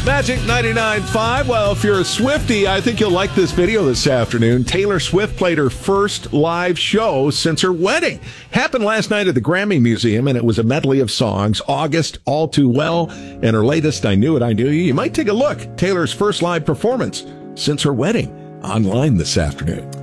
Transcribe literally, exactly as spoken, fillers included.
Magic ninety-nine point five. Well, if you're a Swiftie, I think you'll like this video this afternoon. Taylor Swift played her first live show since her wedding. Happened last night at the Grammy Museum, and it was a medley of songs. August, All Too Well, and her latest, I Knew It, I Knew You. You might take a look. Taylor's first live performance since her wedding. Online this afternoon.